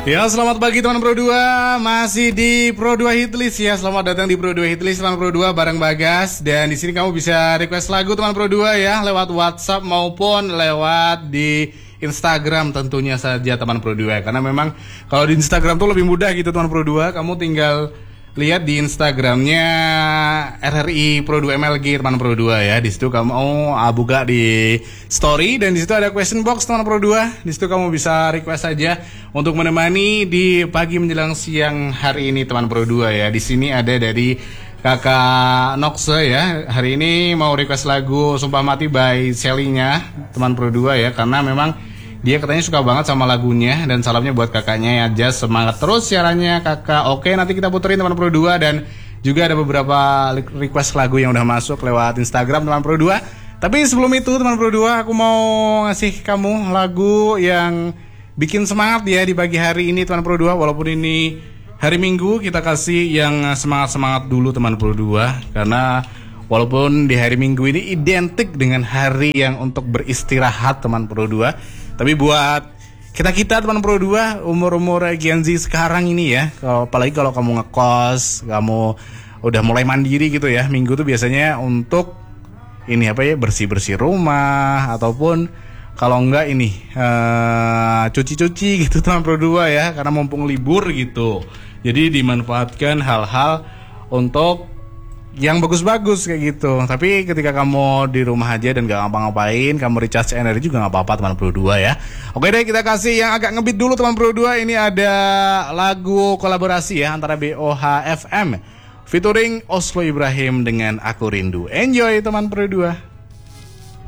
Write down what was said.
Ya, selamat pagi teman Pro 2. Masih di Pro 2 Hitlist ya. Selamat datang di Pro 2 Hitlist teman Pro 2 bareng Bagas. Dan di sini kamu bisa request lagu teman Pro 2 ya, lewat WhatsApp maupun lewat di Instagram tentunya saja teman Pro 2. Karena memang kalau di Instagram tuh lebih mudah gitu teman Pro 2. Kamu tinggal lihat di Instagramnya RRI Pro 2 MLG teman Pro 2 ya. Di situ kamu buka di story dan di situ ada question box teman Pro 2. Di situ kamu bisa request saja untuk menemani di pagi menjelang siang hari ini teman Pro 2 ya. Di sini ada dari Kakak Noxe ya. Hari ini mau request lagu Sumpah Mati by Shelly-nya teman Pro 2 ya, karena memang dia katanya suka banget sama lagunya. Dan salamnya buat kakaknya ya, Jas, semangat terus siarannya kakak. Oke, nanti kita puterin teman Pro 2. Dan juga ada beberapa request lagu yang udah masuk lewat Instagram teman Pro 2. Tapi sebelum itu teman Pro 2, aku mau ngasih kamu lagu yang bikin semangat ya di pagi hari ini teman Pro 2. Walaupun ini hari Minggu, kita kasih yang semangat-semangat dulu teman Pro 2. Karena walaupun di hari Minggu ini identik dengan hari yang untuk beristirahat teman Pro 2, tapi buat kita teman Pro 2 umur-umur Gen Z sekarang ini ya, apalagi kalau kamu ngekos, kamu udah mulai mandiri gitu ya, Minggu tuh biasanya untuk ini apa ya, bersih-bersih rumah ataupun kalau enggak ini cuci-cuci gitu teman Pro 2 ya, karena mumpung libur gitu. Jadi dimanfaatkan hal-hal untuk yang bagus-bagus kayak gitu. Tapi ketika kamu di rumah aja dan gak ngapa-ngapain, kamu recharge energi juga gak apa-apa teman Pro 2 ya. Oke deh, kita kasih yang agak ngebeat dulu teman Pro 2. Ini ada lagu kolaborasi ya antara BOH FM featuring Oslo Ibrahim dengan Aku Rindu. Enjoy teman Pro 2.